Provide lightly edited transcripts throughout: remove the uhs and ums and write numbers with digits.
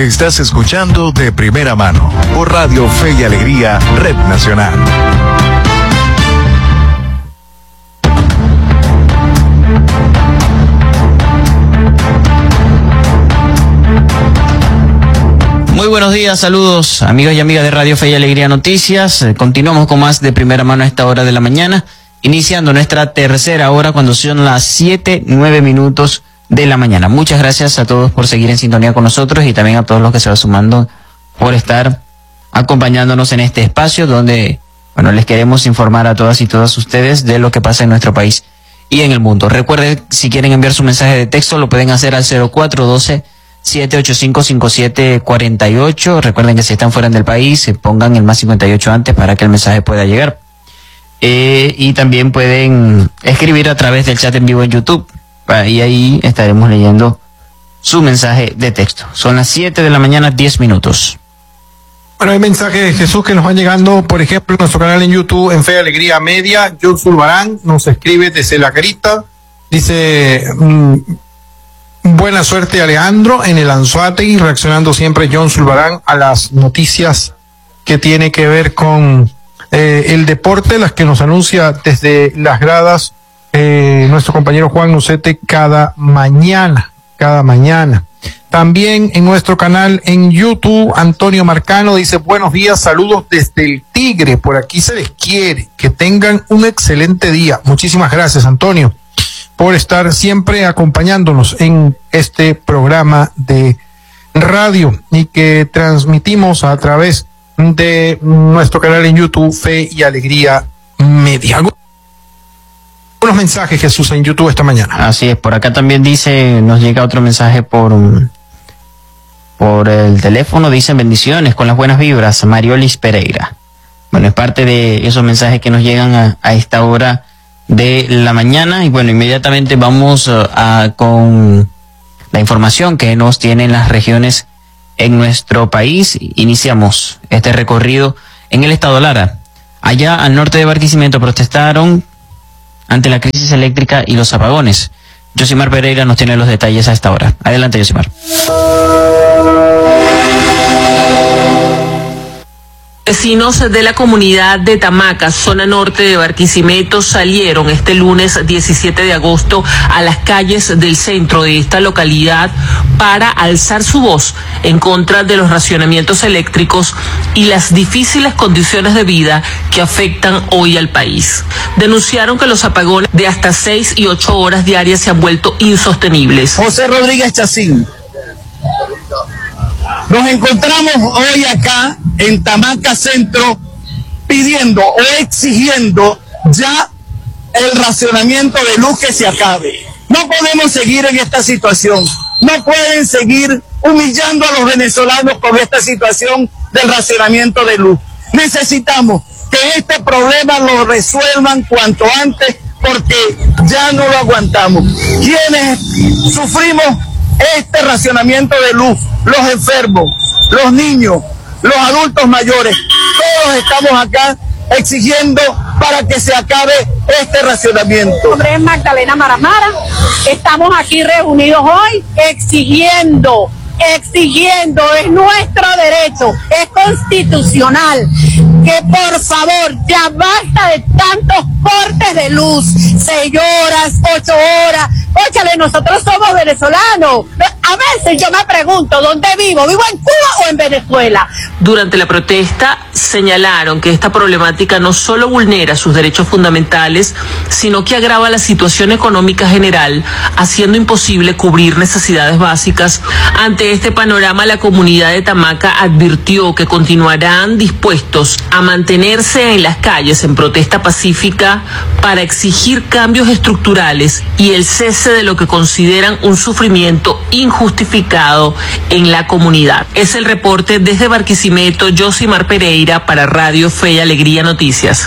Estás escuchando De Primera Mano por Radio Fe y Alegría, Red Nacional. Muy buenos días, saludos amigos y amigas de Radio Fe y Alegría Noticias. Continuamos con más De Primera Mano a esta hora de la mañana, iniciando nuestra tercera hora cuando son las 7:09 de la mañana. Muchas gracias a todos por seguir en sintonía con nosotros y también a todos los que se van sumando por estar acompañándonos en este espacio donde, bueno, les queremos informar a todas y todos ustedes de lo que pasa en nuestro país y en el mundo. Recuerden, si quieren enviar su mensaje de texto, lo pueden hacer al 0412-785-5748. Recuerden que si están fuera del país, se pongan el +58 antes para que el mensaje pueda llegar. Y también pueden escribir a través del chat en vivo en YouTube. Y ahí estaremos leyendo su mensaje de texto. Son las 7 de la mañana, 10 minutos. Bueno, hay mensajes de Jesús que nos van llegando, por ejemplo, en nuestro canal en YouTube, en Fe y Alegría Media. John Zulbarán nos escribe desde La Carita. Dice, buena suerte Alejandro en el Anzoátegui, reaccionando siempre John Zulbarán a las noticias que tiene que ver con el deporte, las que nos anuncia desde las gradas nuestro compañero Juan Nucete cada mañana. También en nuestro canal en YouTube, Antonio Marcano dice, buenos días, saludos desde el Tigre, por aquí se les quiere, que tengan un excelente día. Muchísimas gracias, Antonio, por estar siempre acompañándonos en este programa de radio y que transmitimos a través de nuestro canal en YouTube, Fe y Alegría Media. Unos mensajes, Jesús, en YouTube esta mañana. Así es, por acá también dice, nos llega otro mensaje por el teléfono, dicen bendiciones con las buenas vibras, Mariolis Pereira. Bueno, es parte de esos mensajes que nos llegan a esta hora de la mañana y bueno, inmediatamente vamos con la información que nos tienen las regiones en nuestro país. Iniciamos este recorrido en el estado Lara. Allá al norte de Barquisimeto protestaron ante la crisis eléctrica y los apagones. Yosimar Pereira nos tiene los detalles a esta hora. Adelante, Yosimar. Vecinos de la comunidad de Tamaca, zona norte de Barquisimeto, salieron este lunes 17 de agosto a las calles del centro de esta localidad para alzar su voz en contra de los racionamientos eléctricos y las difíciles condiciones de vida que afectan hoy al país. Denunciaron que los apagones de hasta 6 y 8 horas diarias se han vuelto insostenibles. José Rodríguez Chacín. Nos encontramos hoy acá en Tamaca Centro pidiendo o exigiendo ya el racionamiento de luz que se acabe. No podemos seguir en esta situación. No pueden seguir humillando a los venezolanos con esta situación del racionamiento de luz. Necesitamos que este problema lo resuelvan cuanto antes porque ya no lo aguantamos. Quienes sufrimos este racionamiento de luz, los enfermos, los niños, los adultos mayores, todos estamos acá exigiendo para que se acabe este racionamiento. Mi nombre es Magdalena Maramara, estamos aquí reunidos hoy exigiendo, es nuestro derecho, es constitucional, que por favor ya basta de tantos cortes de luz, 6 horas, 8 horas, óchale, nosotros somos venezolanos. A veces yo me pregunto, ¿dónde vivo? ¿Vivo en Cuba o en Venezuela? Durante la protesta señalaron que esta problemática no solo vulnera sus derechos fundamentales, sino que agrava la situación económica general, haciendo imposible cubrir necesidades básicas. Ante este panorama, la comunidad de Tamaca advirtió que continuarán dispuestos a mantenerse en las calles en protesta pacífica para exigir cambios estructurales y el cese de lo que consideran un sufrimiento injustificado en la comunidad. Es el reporte desde Barquisimeto, Yosimar Pereira para Radio Fe y Alegría Noticias.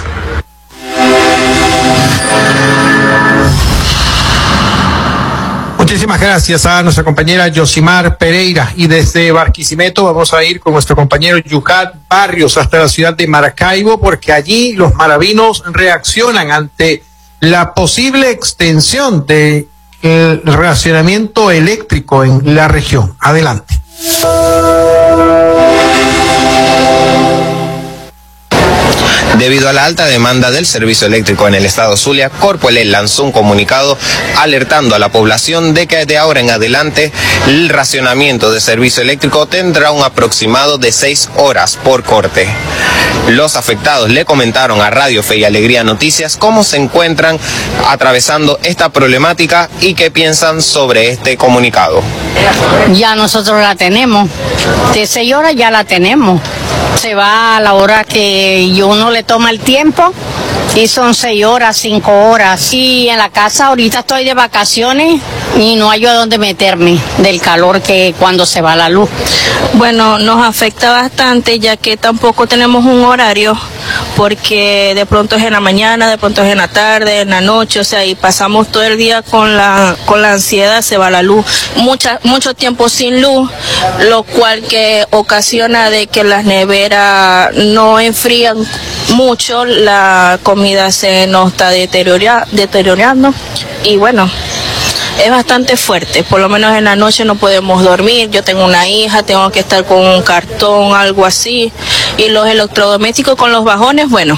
Muchísimas gracias a nuestra compañera Yosimar Pereira. Y desde Barquisimeto vamos a ir con nuestro compañero Yucat Barrios hasta la ciudad de Maracaibo, porque allí los maravinos reaccionan ante la posible extensión del racionamiento eléctrico en la región. Adelante. Debido a la alta demanda del servicio eléctrico en el estado Zulia, Corpoelec lanzó un comunicado alertando a la población de que de ahora en adelante el racionamiento de servicio eléctrico tendrá un aproximado de 6 horas por corte. Los afectados le comentaron a Radio Fe y Alegría Noticias cómo se encuentran atravesando esta problemática y qué piensan sobre este comunicado. Ya nosotros la tenemos, de 6 horas ya la tenemos. Se va a la hora que uno le toma el tiempo y son 6 horas, 5 horas. Y en la casa ahorita estoy de vacaciones y no hay a dónde meterme del calor que cuando se va la luz. Bueno, nos afecta bastante ya que tampoco tenemos un horario, porque de pronto es en la mañana, de pronto es en la tarde, en la noche, o sea, y pasamos todo el día con la ansiedad, se va la luz, mucho tiempo sin luz, lo cual que ocasiona de que las neveras no enfrían mucho, la comida se nos está deteriorando y bueno, es bastante fuerte, por lo menos en la noche no podemos dormir. Yo tengo una hija, tengo que estar con un cartón, algo así, y los electrodomésticos con los bajones, bueno,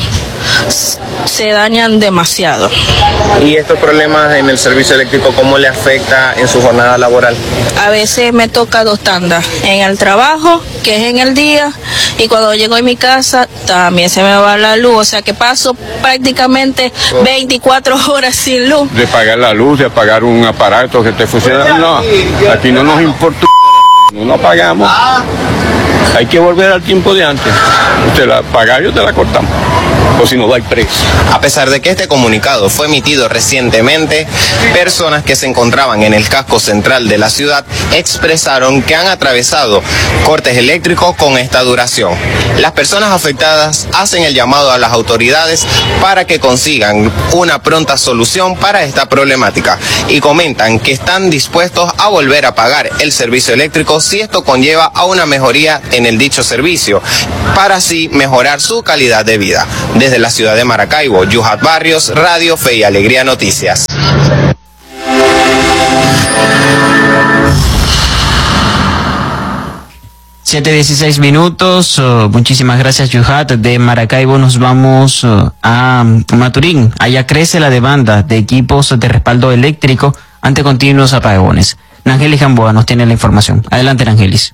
se dañan demasiado. ¿Y estos problemas en el servicio eléctrico cómo le afecta en su jornada laboral? A veces me toca 2 tandas, en el trabajo, que es en el día, y cuando llego a mi casa también se me va la luz, o sea que paso prácticamente 24 horas sin luz. De pagar la luz, de pagar un aparato que esté funcionando, no, aquí no nos importa, no pagamos. Hay que volver al tiempo de antes. Usted la paga y te la cortamos. O si no, da el precio. A pesar de que este comunicado fue emitido recientemente, personas que se encontraban en el casco central de la ciudad expresaron que han atravesado cortes eléctricos con esta duración. Las personas afectadas hacen el llamado a las autoridades para que consigan una pronta solución para esta problemática y comentan que están dispuestos a volver a pagar el servicio eléctrico si esto conlleva a una mejoría en el dicho servicio, para así mejorar su calidad de vida. Desde la ciudad de Maracaibo, Yuhat Barrios, Radio Fe y Alegría Noticias. Siete 16 minutos. Muchísimas gracias, Yuhat. De Maracaibo nos vamos a Maturín. Allá crece la demanda de equipos de respaldo eléctrico ante continuos apagones. Nangelis Gamboa nos tiene la información. Adelante, Nangelis.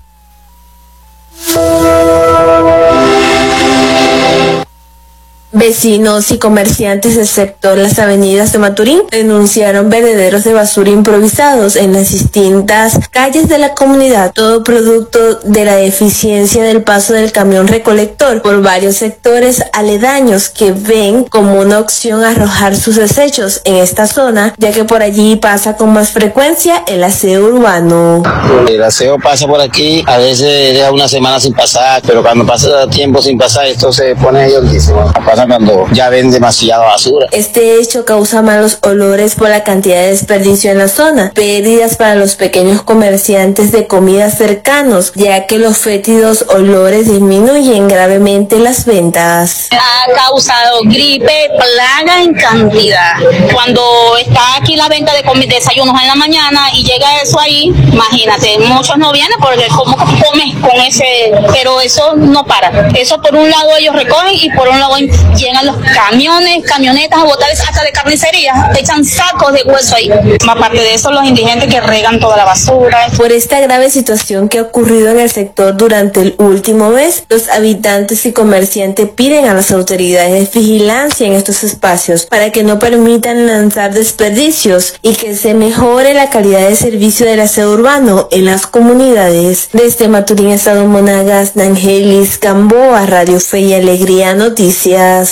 Vecinos y comerciantes del sector Las Avenidas de Maturín denunciaron vertederos de basura improvisados en las distintas calles de la comunidad, todo producto de la deficiencia del paso del camión recolector por varios sectores aledaños que ven como una opción arrojar sus desechos en esta zona, ya que por allí pasa con más frecuencia el aseo urbano. El aseo pasa por aquí, a veces deja una semana sin pasar, pero cuando pasa tiempo sin pasar esto se pone hediondísimo. Cuando ya ven demasiada basura. Este hecho causa malos olores por la cantidad de desperdicio en la zona, pérdidas para los pequeños comerciantes de comidas cercanos, ya que los fétidos olores disminuyen gravemente las ventas. Ha causado gripe, plaga en cantidad. Cuando está aquí la venta de desayunos en la mañana y llega eso ahí, imagínate, muchos no vienen porque ¿cómo comes con ese? Pero eso no para. Eso por un lado ellos recogen y por un lado llegan los camiones, camionetas a botar hasta de carnicería, echan sacos de hueso ahí. Aparte de eso, los indigentes que regan toda la basura. Por esta grave situación que ha ocurrido en el sector durante el último mes, los habitantes y comerciantes piden a las autoridades vigilancia en estos espacios para que no permitan lanzar desperdicios y que se mejore la calidad de servicio del aseo urbano en las comunidades. Desde Maturín, Estado Monagas, Nangelis Gamboa, Radio Fe y Alegría Noticias.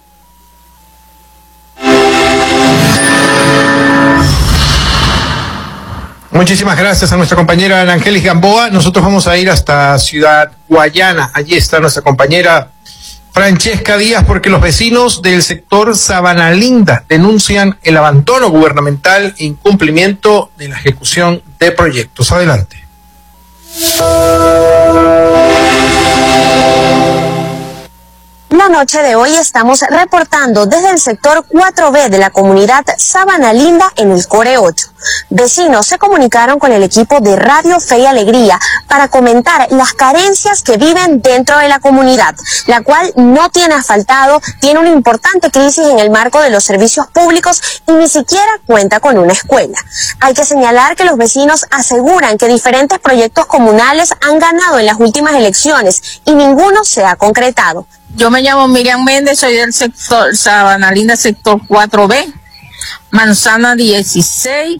Muchísimas gracias a nuestra compañera Nangelis Gamboa. Nosotros vamos a ir hasta Ciudad Guayana. Allí está nuestra compañera Francesca Díaz, porque los vecinos del sector Sabana Linda denuncian el abandono gubernamental e incumplimiento de la ejecución de proyectos. Adelante. La la noche de hoy estamos reportando desde el sector 4B de la comunidad Sabana Linda en el Core 8. Vecinos se comunicaron con el equipo de Radio Fe y Alegría para comentar las carencias que viven dentro de la comunidad, la cual no tiene asfaltado, tiene una importante crisis en el marco de los servicios públicos y ni siquiera cuenta con una escuela. Hay que señalar que los vecinos aseguran que diferentes proyectos comunales han ganado en las últimas elecciones y ninguno se ha concretado. Yo me llamo Miriam Méndez, soy del sector Sabana Linda, sector 4B, manzana 16,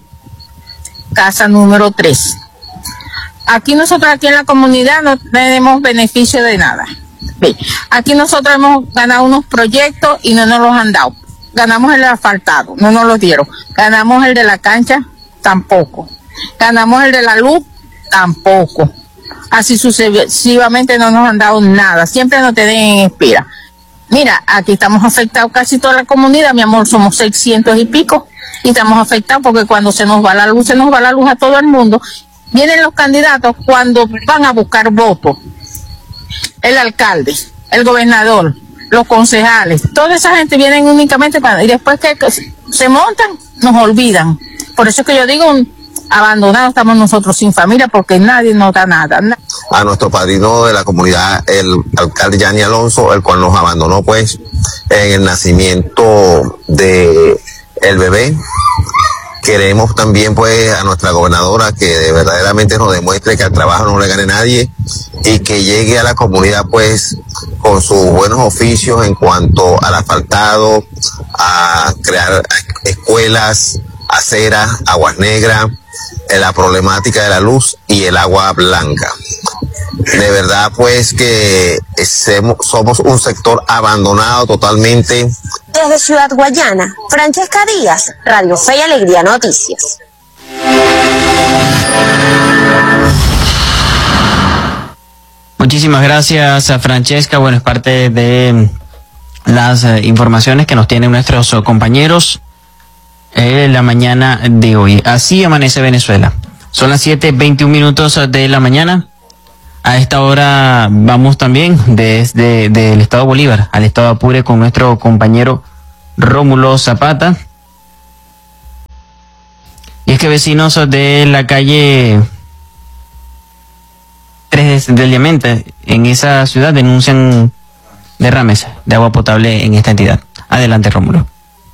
casa número 3. Nosotros aquí en la comunidad no tenemos beneficio de nada. Aquí nosotros hemos ganado unos proyectos y no nos los han dado. Ganamos el asfaltado, no nos lo dieron. Ganamos el de la cancha, tampoco. Ganamos el de la luz, tampoco. Así sucesivamente no nos han dado nada, siempre nos tienen en espera. Mira, aquí estamos afectados casi toda la comunidad, mi amor, somos 600 y pico, y estamos afectados porque cuando se nos va la luz a todo el mundo. Vienen los candidatos cuando van a buscar votos, el alcalde, el gobernador, los concejales, toda esa gente vienen únicamente para, y después que se montan, nos olvidan. Por eso es que yo digo, abandonados estamos nosotros sin familia porque nadie nos da nada. A nuestro padrino de la comunidad, el alcalde Yanni Alonso, el cual nos abandonó pues en el nacimiento de el bebé. Queremos también pues a nuestra gobernadora que verdaderamente nos demuestre que al trabajo no le gane nadie y que llegue a la comunidad pues con sus buenos oficios en cuanto al asfaltado, a crear escuelas, aceras, aguas negras, la problemática de la luz y el agua blanca. De verdad pues que somos un sector abandonado totalmente. Desde Ciudad Guayana, Francesca Díaz, Radio Fe y Alegría Noticias. Muchísimas gracias a Francesca. Bueno, es parte de las informaciones que nos tienen nuestros compañeros en la mañana de hoy. Así amanece Venezuela. Son las 7:21 de la mañana. A esta hora vamos también desde el estado Bolívar al estado Apure con nuestro compañero Rómulo Zapata. Y es que vecinos de la calle 3 del Diamante en esa ciudad denuncian derrames de agua potable en esta entidad. Adelante, Rómulo.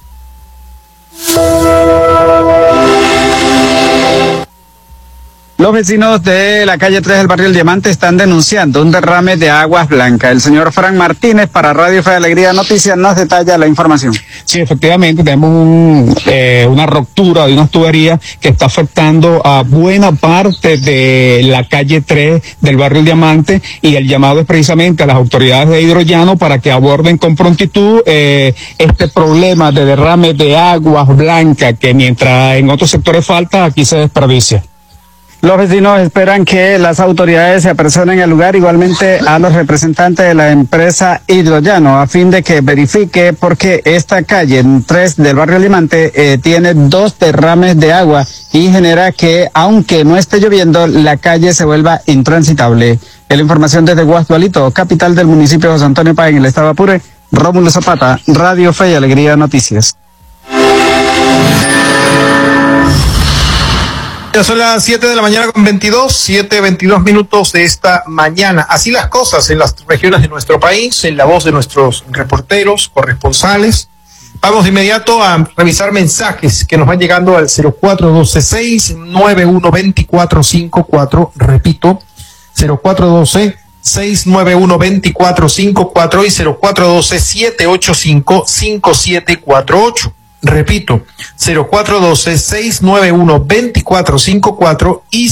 Los vecinos de la calle 3 del barrio El Diamante están denunciando un derrame de aguas blancas. El señor Frank Martínez para Radio Fe y Alegría Noticias nos detalla la información. Sí, efectivamente, tenemos una ruptura de unas tuberías que está afectando a buena parte de la calle 3 del barrio El Diamante, y el llamado es precisamente a las autoridades de Hidrollano para que aborden con prontitud este problema de derrame de aguas blancas que mientras en otros sectores falta, aquí se desperdicia. Los vecinos esperan que las autoridades se apersonen al lugar, igualmente a los representantes de la empresa Hidrollano, a fin de que verifique porque esta calle 3 del barrio Limante tiene 2 derrames de agua y genera que, aunque no esté lloviendo, la calle se vuelva intransitable. En la información desde Guasdualito, capital del municipio de José Antonio Páez, en el estado Apure, Rómulo Zapata, Radio Fe y Alegría Noticias. Ya son las 7 de la mañana con 7:22 minutos de esta mañana. Así las cosas en las regiones de nuestro país, en la voz de nuestros reporteros, corresponsales. Vamos de inmediato a revisar mensajes que nos van llegando al 0412-691-2454. Repito, 0412-691-2454 y 0412-785-5748. Repito, 0412-691-2454 y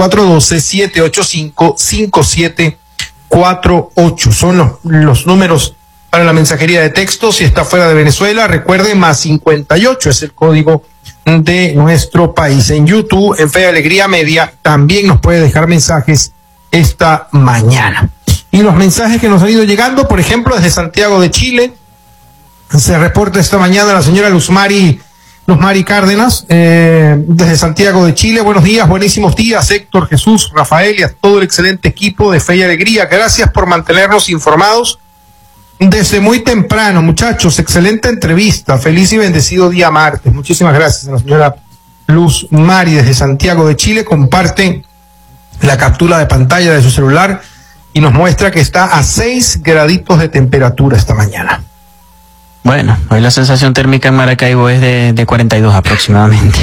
0412-785-5748. Son los números para la mensajería de texto. Si está fuera de Venezuela, recuerde, +58 es el código de nuestro país. En YouTube, en Fe y Alegría Media, también nos puede dejar mensajes esta mañana. Y los mensajes que nos han ido llegando, por ejemplo, desde Santiago de Chile, se reporta esta mañana la señora Luzmari Cárdenas, desde Santiago de Chile. Buenos días, buenísimos días, Héctor, Jesús, Rafael y a todo el excelente equipo de Fe y Alegría. Gracias por mantenernos informados desde muy temprano, muchachos, excelente entrevista, feliz y bendecido día martes. Muchísimas gracias a la señora Luz Mari desde Santiago de Chile. Comparte la captura de pantalla de su celular y nos muestra que está a 6 graditos de temperatura esta mañana. Bueno, hoy la sensación térmica en Maracaibo es de 42 aproximadamente.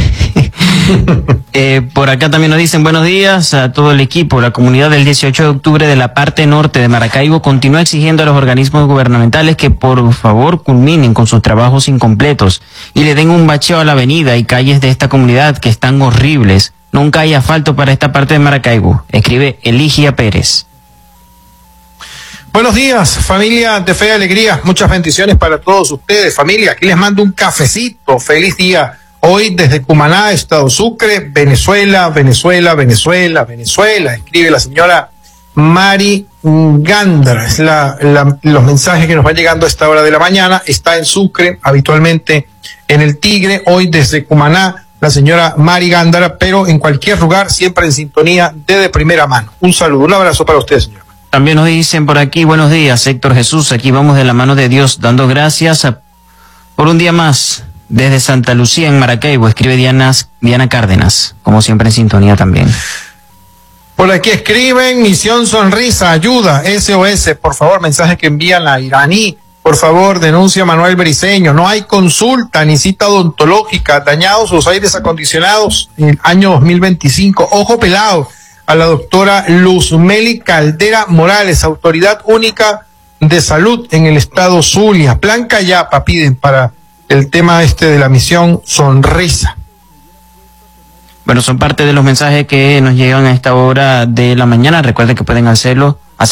Por acá también nos dicen buenos días a todo el equipo. La comunidad del 18 de octubre de la parte norte de Maracaibo continúa exigiendo a los organismos gubernamentales que por favor culminen con sus trabajos incompletos y le den un bacheo a la avenida y calles de esta comunidad que están horribles. Nunca hay asfalto para esta parte de Maracaibo, escribe Eligia Pérez. Buenos días, familia de Fe y Alegría. Muchas bendiciones para todos ustedes. Familia, aquí les mando un cafecito. Feliz día. Hoy desde Cumaná, Estado Sucre, Venezuela, Venezuela, Venezuela, Venezuela. Escribe la señora Mari Gándara. Es los mensajes que nos van llegando a esta hora de la mañana. Está en Sucre, habitualmente en el Tigre. Hoy desde Cumaná, la señora Mari Gándara, pero en cualquier lugar, siempre en sintonía de primera mano. Un saludo, un abrazo para ustedes, señor. También nos dicen por aquí, buenos días, Héctor Jesús, aquí vamos de la mano de Dios, dando gracias por un día más, desde Santa Lucía en Maracaibo, escribe Diana Cárdenas, como siempre en sintonía también. Por aquí escriben, Misión Sonrisa, ayuda, SOS, por favor, mensaje que envían a Iraní, por favor, denuncia a Manuel Briceño, no hay consulta ni cita odontológica, dañados los aires acondicionados en el año 2025, ojo pelado a la doctora Luzmeli Caldera Morales, Autoridad Única de Salud en el estado Zulia. Plan Cayapa piden para el tema de la Misión Sonrisa. Bueno, son parte de los mensajes que nos llegan a esta hora de la mañana. Recuerden que pueden hacerlo al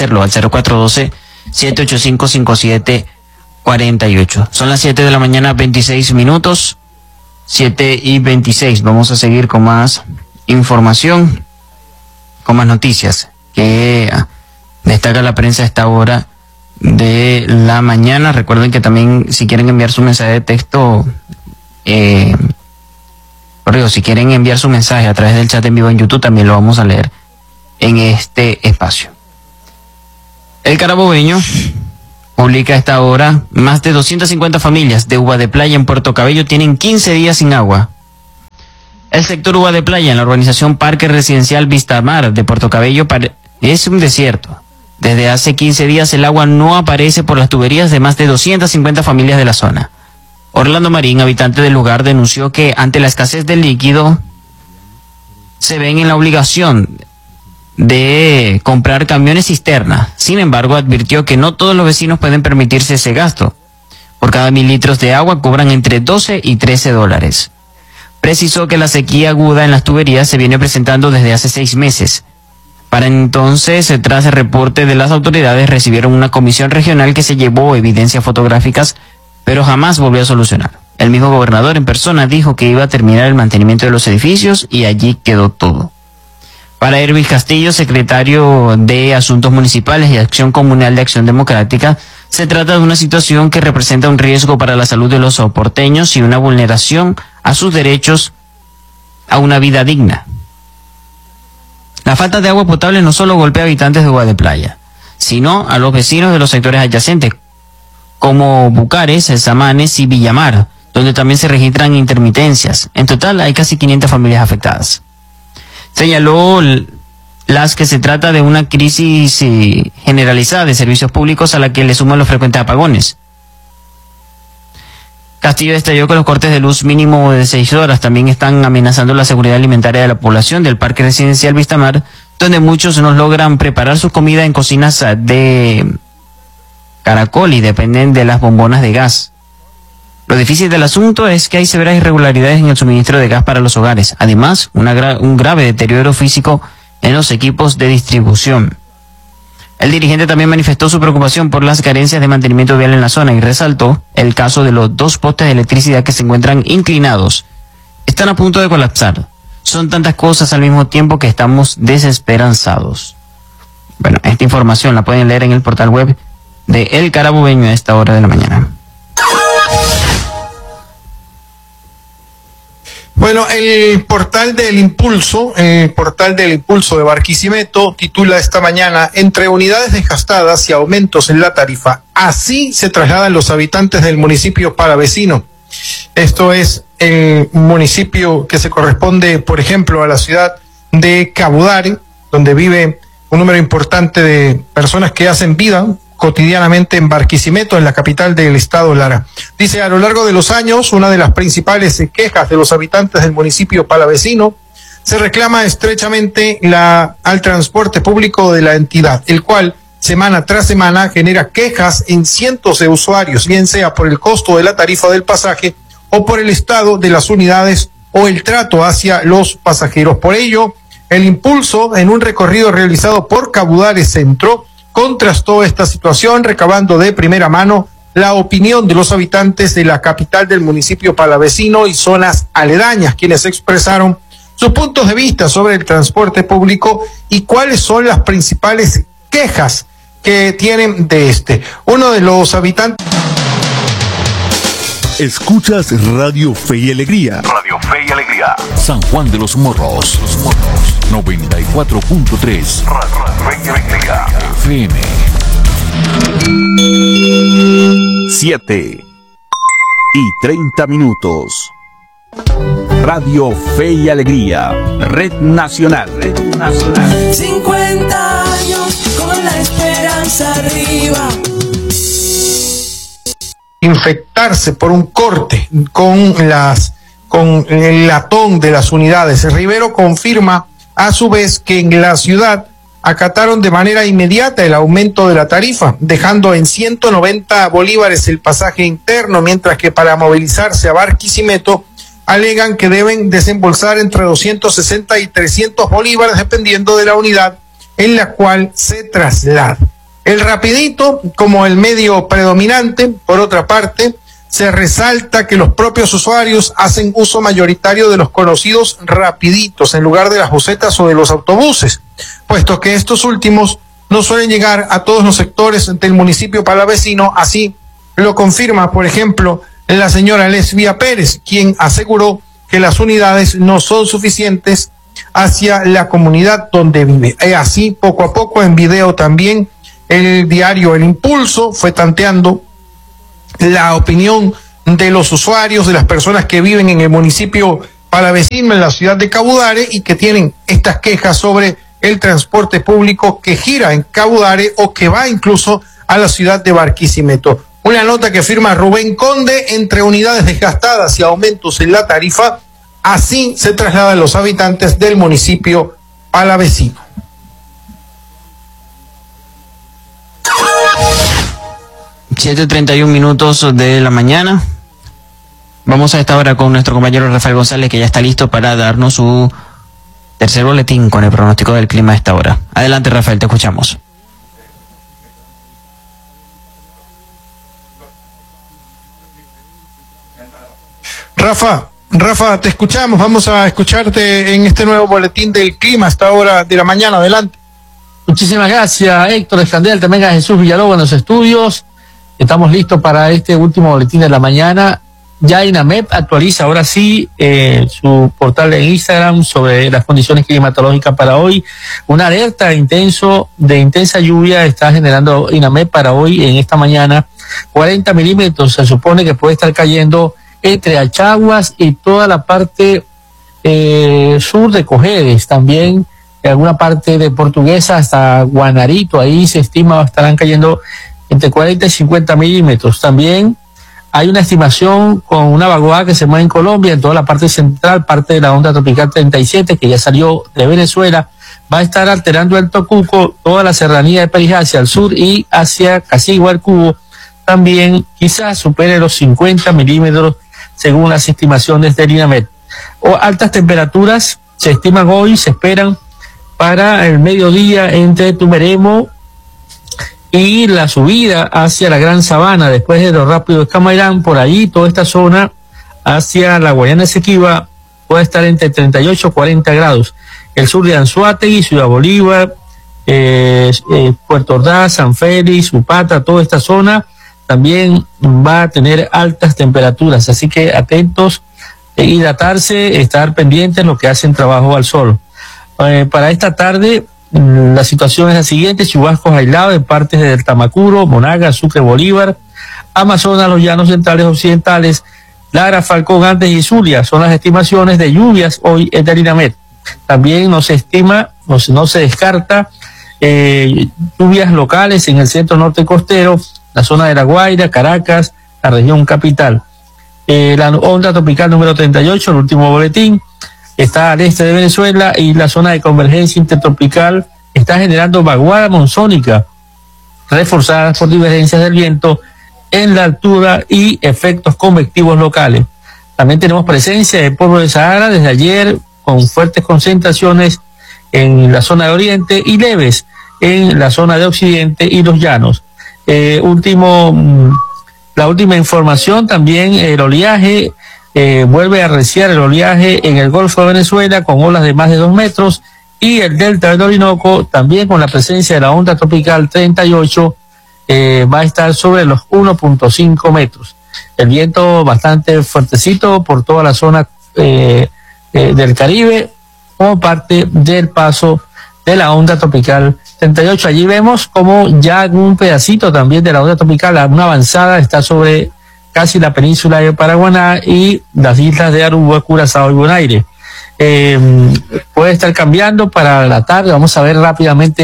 0412-785-5748. Son las 7 de la mañana, 26 minutos, 7:26. Vamos a seguir con más información, con más noticias que destaca la prensa a esta hora de la mañana. Recuerden que también si quieren enviar su mensaje de texto, si quieren enviar su mensaje a través del chat en vivo en YouTube, también lo vamos a leer en este espacio. El Carabobeño publica a esta hora, más de 250 familias de Uva de Playa en Puerto Cabello tienen 15 días sin agua. El sector Uva de Playa en la urbanización Parque Residencial Vistamar de Puerto Cabello es un desierto. Desde hace 15 días el agua no aparece por las tuberías de más de 250 familias de la zona. Orlando Marín, habitante del lugar, denunció que ante la escasez del líquido se ven en la obligación de comprar camiones cisterna. Sin embargo, advirtió que no todos los vecinos pueden permitirse ese gasto. Por cada 1.000 litros de agua cobran entre 12 y 13 dólares. Precisó que la sequía aguda en las tuberías se viene presentando desde hace 6 meses. Para entonces, tras el reporte de las autoridades, recibieron una comisión regional que se llevó evidencias fotográficas, pero jamás volvió a solucionar. El mismo gobernador en persona dijo que iba a terminar el mantenimiento de los edificios y allí quedó todo. Para Erwin Castillo, secretario de Asuntos Municipales y Acción Comunal de Acción Democrática, se trata de una situación que representa un riesgo para la salud de los porteños y una vulneración a sus derechos a una vida digna. La falta de agua potable no solo golpea a habitantes de Uva de Playa, sino a los vecinos de los sectores adyacentes, como Bucares, Samanes y Villamar, donde también se registran intermitencias. En total hay casi 500 familias afectadas. Señaló las que se trata de una crisis generalizada de servicios públicos a la que le suman los frecuentes apagones. Castillo detalló que los cortes de luz mínimo de 6 horas también están amenazando la seguridad alimentaria de la población del Parque Residencial Vistamar, donde muchos no logran preparar su comida en cocinas de caracol y dependen de las bombonas de gas. Lo difícil del asunto es que hay severas irregularidades en el suministro de gas para los hogares. Además, un grave deterioro físico en los equipos de distribución. El dirigente también manifestó su preocupación por las carencias de mantenimiento vial en la zona y resaltó el caso de los 2 postes de electricidad que se encuentran inclinados. Están a punto de colapsar. Son tantas cosas al mismo tiempo que estamos desesperanzados. Bueno, esta información la pueden leer en el portal web de El Carabobeño a esta hora de la mañana. Bueno, el portal del Impulso de Barquisimeto titula esta mañana: entre unidades desgastadas y aumentos en la tarifa, así se trasladan los habitantes del municipio palavecino. Esto es el municipio que se corresponde, por ejemplo, a la ciudad de Cabudare, donde vive un número importante de personas que hacen vida cotidianamente en Barquisimeto, en la capital del estado Lara. Dice: a lo largo de los años, una de las principales quejas de los habitantes del municipio palavecino se reclama estrechamente al transporte público de la entidad, el cual semana tras semana genera quejas en cientos de usuarios, bien sea por el costo de la tarifa del pasaje o por el estado de las unidades o el trato hacia los pasajeros. Por ello, el Impulso, en un recorrido realizado por Cabudare Centro, contrastó esta situación, recabando de primera mano la opinión de los habitantes de la capital del municipio palavecino y zonas aledañas, quienes expresaron sus puntos de vista sobre el transporte público y cuáles son las principales quejas que tienen de este. Uno de los habitantes... Escuchas Radio Fe y Alegría. Radio Fe y Alegría. San Juan de los Morros. 94.3. Radio Fe y Alegría. FM. 7:30. Radio Fe y Alegría. Red Nacional. 50 años con la esperanza arriba. Infectarse por un corte con el latón de las unidades. Rivero confirma a su vez que en la ciudad acataron de manera inmediata el aumento de la tarifa, dejando en 190 bolívares el pasaje interno, mientras que para movilizarse a Barquisimeto alegan que deben desembolsar entre 260 y 300 bolívares dependiendo de la unidad en la cual se traslada. El Rapidito, como el medio predominante, por otra parte, se resalta que los propios usuarios hacen uso mayoritario de los conocidos Rapiditos en lugar de las busetas o de los autobuses, puesto que estos últimos no suelen llegar a todos los sectores del municipio palavecino. Así lo confirma, por ejemplo, la señora Lesbia Pérez, quien aseguró que las unidades no son suficientes hacia la comunidad donde vive. Así, poco a poco, en video también, el diario El Impulso fue tanteando la opinión de los usuarios, de las personas que viven en el municipio palavecino, en la ciudad de Cabudare, y que tienen estas quejas sobre el transporte público que gira en Cabudare o que va incluso a la ciudad de Barquisimeto. Una nota que firma Rubén Conde: entre unidades desgastadas y aumentos en la tarifa, así se trasladan los habitantes del municipio palavecino. 7:31 de la mañana. Vamos a esta hora con nuestro compañero Rafael González, que ya está listo para darnos su tercer boletín con el pronóstico del clima a esta hora. Adelante, Rafael, te escuchamos. Rafa, te escuchamos. Vamos a escucharte en este nuevo boletín del clima a esta hora de la mañana. Adelante. Muchísimas gracias, Héctor Escandel, también a Jesús Villalobos en los estudios. Estamos listos para este último boletín de la mañana. Ya INAMEP actualiza ahora sí su portal de Instagram sobre las condiciones climatológicas para hoy. Una alerta de intensa lluvia está generando INAMEP para hoy en esta mañana. 40 milímetros se supone que puede estar cayendo entre Achaguas y toda la parte sur de Cojedes, también en alguna parte de Portuguesa hasta Guanarito. Ahí se estima estarán cayendo entre 40 y 50 milímetros. También hay una estimación con una vaguada que se mueve en Colombia, en toda la parte central, parte de la onda tropical 37, que ya salió de Venezuela, va a estar alterando el Tocuco, toda la serranía de Perijá hacia el sur y hacia Casigua, el Cubo. También quizás supere los 50 milímetros según las estimaciones del INAMET. Altas temperaturas se estiman hoy, se esperan para el mediodía entre Tumeremo y la subida hacia la Gran Sabana, después de lo rápido de Camairán, por ahí toda esta zona hacia la Guayana Esequiba puede estar entre 38 y 40 grados. El sur de Anzoátegui, Ciudad Bolívar, Puerto Ordaz, San Félix, Upata, toda esta zona también va a tener altas temperaturas, así que atentos hidratarse, estar pendientes lo que hacen trabajo al sol. Para esta tarde, la situación es la siguiente: chubascos aislados en partes del Tamacuro, Monaga, Sucre, Bolívar, Amazonas, los llanos centrales occidentales, Lara, Falcón, Andes y Zulia. Son las estimaciones de lluvias hoy en el INAMED. También no se descarta lluvias locales en el centro norte costero, la zona de La Guaira, Caracas, la región capital. La onda tropical número 38, el último boletín, está al este de Venezuela y la zona de convergencia intertropical está generando vaguada monzónica, reforzadas por divergencias del viento en la altura y efectos convectivos locales. También tenemos presencia de polvo de Sahara desde ayer, con fuertes concentraciones en la zona de oriente y leves en la zona de occidente y los llanos. La última información también: el oleaje, vuelve a arreciar el oleaje en el Golfo de Venezuela con olas de más de 2 metros, y el delta del Orinoco también con la presencia de la onda tropical 38 va a estar sobre los 1.5 metros. El viento bastante fuertecito por toda la zona del Caribe como parte del paso de la onda tropical 38. Allí vemos como ya un pedacito también de la onda tropical, una avanzada, está sobre casi la península de Paraguaná y las islas de Aruba, Curazao y Bonaire. Puede estar cambiando para la tarde. Vamos a ver rápidamente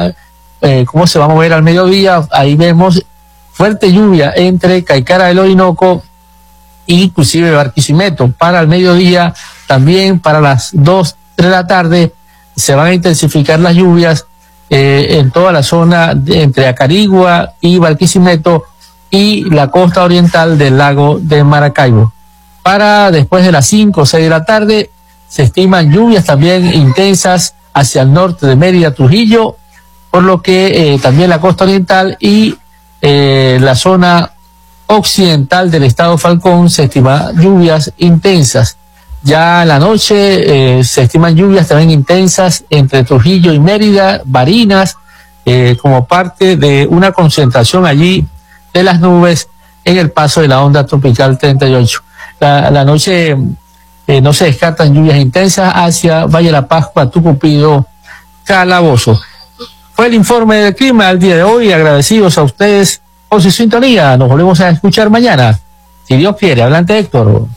cómo se va a mover al mediodía. Ahí vemos fuerte lluvia entre Caicara del Orinoco e inclusive Barquisimeto. Para el mediodía, también para las 2, 3 de la tarde, se van a intensificar las lluvias en toda la zona entre Acarigua y Barquisimeto y la costa oriental del lago de Maracaibo. Para después de las 5 o 6 de la tarde, se estiman lluvias también intensas hacia el norte de Mérida, Trujillo, por lo que también la costa oriental y la zona occidental del estado Falcón se estima lluvias intensas. Ya en la noche se estiman lluvias también intensas entre Trujillo y Mérida, Barinas, como parte de una concentración allí de las nubes en el paso de la onda tropical 38. La noche no se descartan lluvias intensas hacia Valle de la Pascua, Tucupido, Calabozo. Fue el informe del clima al día de hoy. Agradecidos a ustedes por su sintonía. Nos volvemos a escuchar mañana, si Dios quiere. Adelante, Héctor.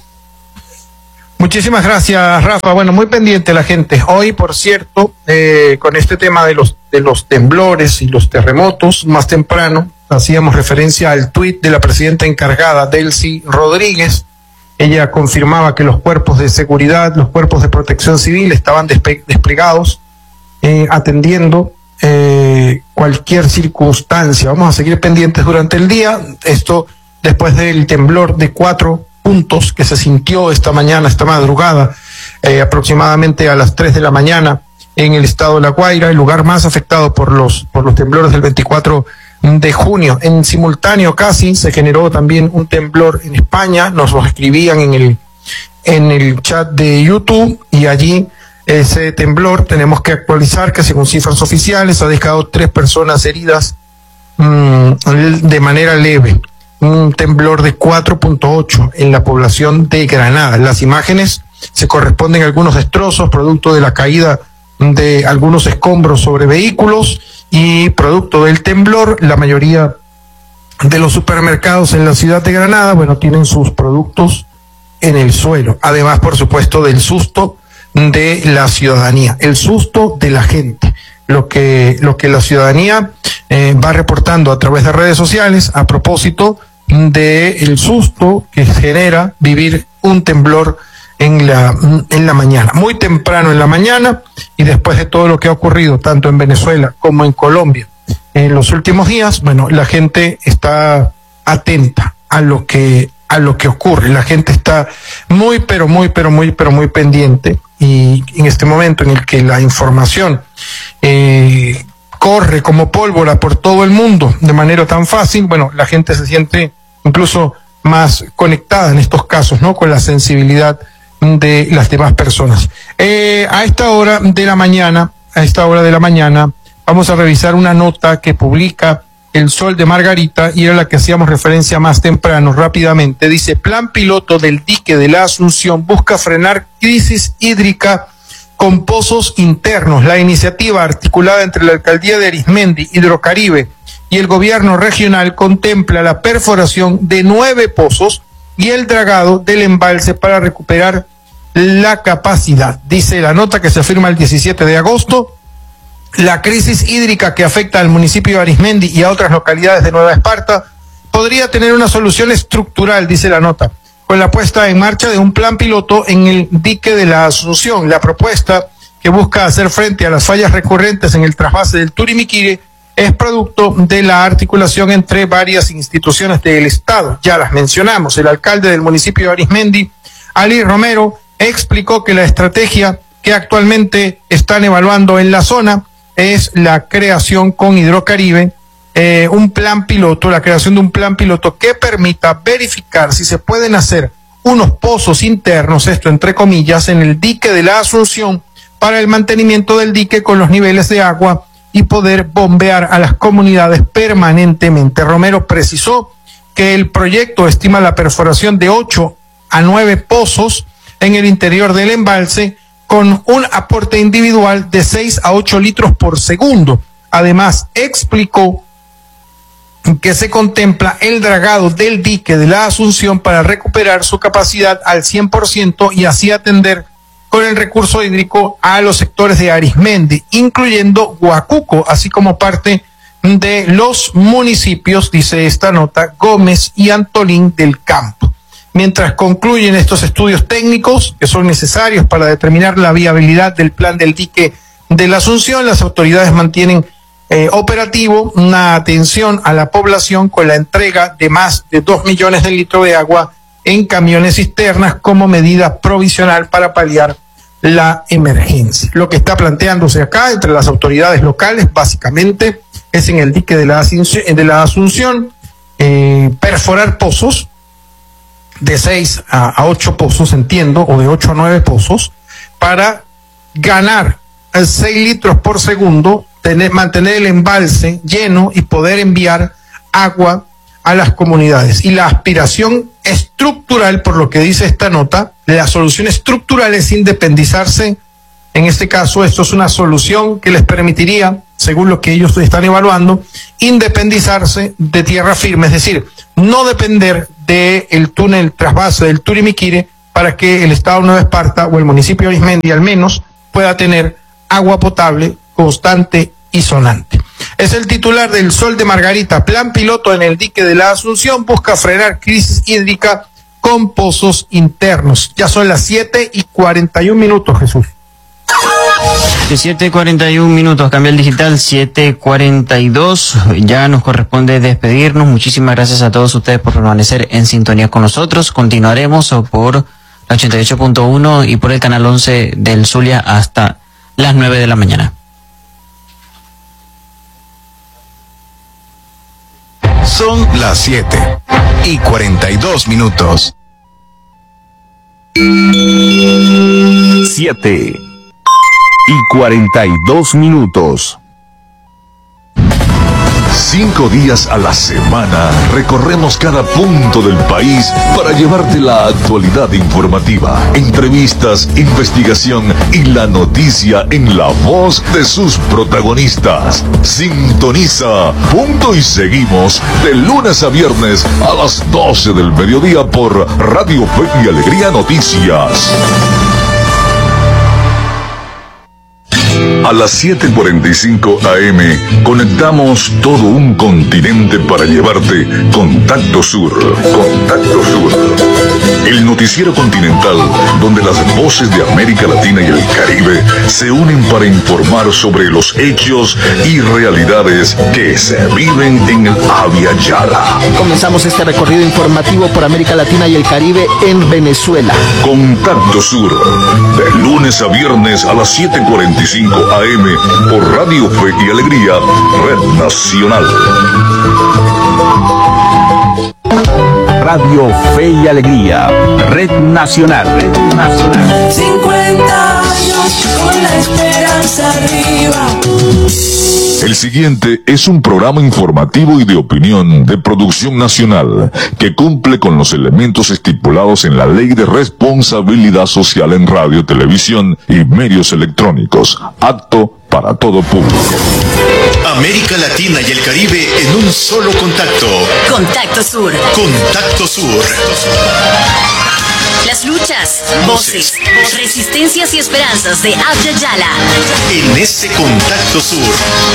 Muchísimas gracias, Rafa. Bueno, muy pendiente la gente. Hoy, por cierto, con este tema de los temblores y los terremotos, más temprano hacíamos referencia al tuit de la presidenta encargada, Delcy Rodríguez. Ella confirmaba que los cuerpos de seguridad, los cuerpos de protección civil estaban desplegados, atendiendo cualquier circunstancia. Vamos a seguir pendientes durante el día. Esto después del temblor de 4 puntos que se sintió esta madrugada, aproximadamente a las 3 de la mañana en el estado de La Guaira, el lugar más afectado por los temblores del 24 de junio. En simultáneo casi se generó también un temblor en España. Nos lo escribían en el chat de YouTube, y allí ese temblor tenemos que actualizar que según cifras oficiales ha dejado 3 personas heridas de manera leve. Un temblor de 4.8 en la población de Granada. Las imágenes se corresponden a algunos destrozos producto de la caída de algunos escombros sobre vehículos, y producto del temblor la mayoría de los supermercados en la ciudad de Granada, bueno, tienen sus productos en el suelo. Además, por supuesto, del susto de la ciudadanía, el susto de la gente, lo que la ciudadanía va reportando a través de redes sociales a propósito del susto que genera vivir un temblor en la mañana, muy temprano en la mañana, y después de todo lo que ha ocurrido tanto en Venezuela como en Colombia en los últimos días. Bueno, la gente está atenta a lo que ocurre. La gente está muy pendiente, y en este momento en el que la información corre como pólvora por todo el mundo de manera tan fácil, bueno, la gente se siente incluso más conectada en estos casos, ¿no?, con la sensibilidad de las demás personas. A esta hora de la mañana, vamos a revisar una nota que publica El Sol de Margarita, y era la que hacíamos referencia más temprano, rápidamente. Dice, plan piloto del dique de la Asunción busca frenar crisis hídrica con pozos internos. La iniciativa, articulada entre la Alcaldía de Arismendi, Hidrocaribe y el gobierno regional, contempla la perforación de 9 pozos y el dragado del embalse para recuperar la capacidad. Dice la nota, que se firma el 17 de agosto. La crisis hídrica que afecta al municipio de Arismendi y a otras localidades de Nueva Esparta podría tener una solución estructural, dice la nota, con la puesta en marcha de un plan piloto en el dique de la Asunción. La propuesta, que busca hacer frente a las fallas recurrentes en el trasvase del Turimiquiri, es producto de la articulación entre varias instituciones del Estado. Ya las mencionamos. El alcalde del municipio de Arismendi, Ali Romero, explicó que la estrategia que actualmente están evaluando en la zona es la creación con Hidrocaribe, un plan piloto, la creación de un plan piloto que permita verificar si se pueden hacer unos pozos internos, esto entre comillas, en el dique de la Asunción para el mantenimiento del dique con los niveles de agua y poder bombear a las comunidades permanentemente. Romero precisó que el proyecto estima la perforación de 8 a 9 pozos en el interior del embalse, con un aporte individual de 6 a 8 litros por segundo. Además, explicó que se contempla el dragado del dique de la Asunción para recuperar su capacidad al 100% y así atender con el recurso hídrico a los sectores de Arismendi, incluyendo Huacuco, así como parte de los municipios, dice esta nota, Gómez y Antolín del Campo. Mientras concluyen estos estudios técnicos que son necesarios para determinar la viabilidad del plan del dique de la Asunción, las autoridades mantienen operativo una atención a la población con la entrega de más de 2 millones de litros de agua en camiones cisternas como medida provisional para paliar la emergencia. Lo que está planteándose acá entre las autoridades locales básicamente es en el dique de la Asunción, perforar pozos de 6 a 8 pozos, entiendo, o de 8 a 9 pozos, para ganar 6 litros por segundo, mantener el embalse lleno y poder enviar agua a las comunidades. Y la aspiración estructural, por lo que dice esta nota, la solución estructural es independizarse. En este caso, esto es una solución que les permitiría, según lo que ellos están evaluando, independizarse de tierra firme, es decir, no depender del túnel trasvase del Turimiquiri para que el Estado de Nueva Esparta o el municipio de Arismendi al menos pueda tener agua potable constante y sonante. Es el titular del Sol de Margarita. Plan piloto en el dique de la Asunción busca frenar crisis hídrica con pozos internos. Ya son las 7:41, Jesús. De 7:41, cambia el digital, 7:42. Ya nos corresponde despedirnos. Muchísimas gracias a todos ustedes por permanecer en sintonía con nosotros. Continuaremos por la 88.1 y por el canal 11 del Zulia hasta las 9 de la mañana. Son las 7:42. 7:42. 5 días a la semana recorremos cada punto del país para llevarte la actualidad informativa, entrevistas, investigación y la noticia en la voz de sus protagonistas. Sintoniza Punto y Seguimos de lunes a viernes a las 12 del mediodía por Radio Fe y Alegría Noticias. A las 7:45 AM conectamos todo un continente para llevarte Contacto Sur. Contacto Sur. El noticiero continental donde las voces de América Latina y el Caribe se unen para informar sobre los hechos y realidades que se viven en el Abya Yala. Comenzamos este recorrido informativo por América Latina y el Caribe en Venezuela. Contacto Sur. De lunes a viernes a las 7:45 AM por Radio Fe y Alegría, Red Nacional. Radio Fe y Alegría, Red Nacional. 50 años con la esperanza arriba. El siguiente es un programa informativo y de opinión de producción nacional que cumple con los elementos estipulados en la Ley de Responsabilidad Social en Radio, Televisión y Medios Electrónicos, apto para todo público. América Latina y el Caribe en un solo contacto. Contacto Sur. Contacto Sur. Las luchas, voces, resistencias y esperanzas de Abya Yala. En este Contacto Sur.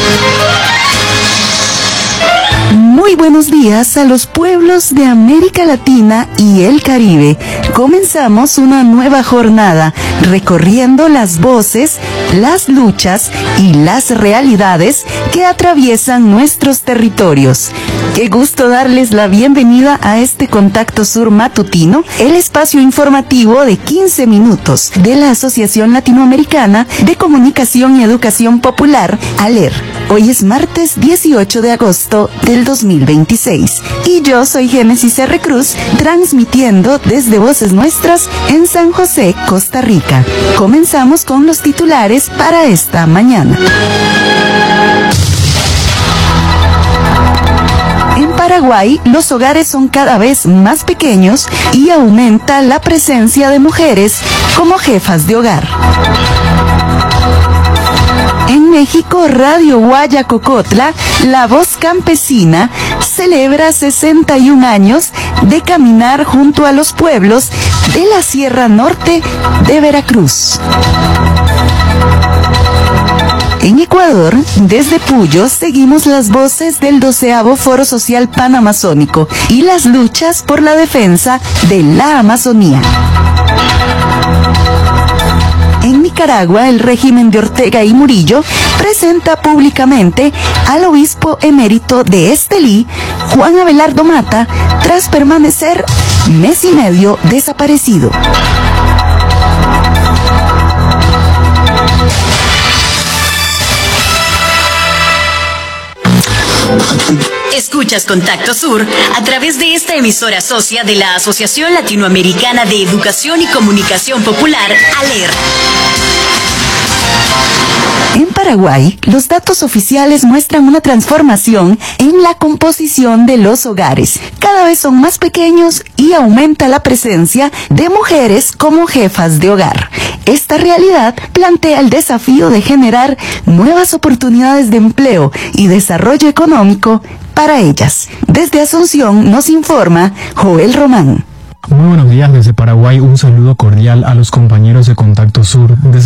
Muy buenos días a los pueblos de América Latina y el Caribe. Comenzamos una nueva jornada recorriendo las voces, las luchas y las realidades que atraviesan nuestros territorios. Qué gusto darles la bienvenida a este Contacto Sur matutino, el espacio informativo de 15 minutos de la Asociación Latinoamericana de Comunicación y Educación Popular, ALER. Hoy es martes 18 de agosto del 2026 y yo soy Génesis R. Cruz, transmitiendo desde Voces Nuestras en San José, Costa Rica. Comenzamos con los titulares para esta mañana. En Paraguay, los hogares son cada vez más pequeños y aumenta la presencia de mujeres como jefas de hogar. En México, Radio Guayacocotla, La Voz Campesina, celebra 61 años de caminar junto a los pueblos de la Sierra Norte de Veracruz. En Ecuador, desde Puyo, seguimos las voces del 12º Foro Social Panamazónico y las luchas por la defensa de la Amazonía. En Nicaragua, el régimen de Ortega y Murillo presenta públicamente al obispo emérito de Estelí, Juan Abelardo Mata, tras permanecer mes y medio desaparecido. Escuchas Contacto Sur a través de esta emisora socia de la Asociación Latinoamericana de Educación y Comunicación Popular, ALER. En Paraguay, los datos oficiales muestran una transformación en la composición de los hogares. Cada vez son más pequeños y aumenta la presencia de mujeres como jefas de hogar. Esta realidad plantea el desafío de generar nuevas oportunidades de empleo y desarrollo económico para ellas. Desde Asunción nos informa Joel Román. Muy buenos días desde Paraguay, un saludo cordial a los compañeros de Contacto Sur.